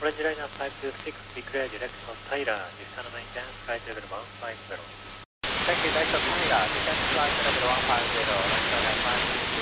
Orange Liner 526, declare direction of Tyler, descend maintenance, flight level 150. Thank you, direction of Tyler, descend flight level 150, Orange Liner 526.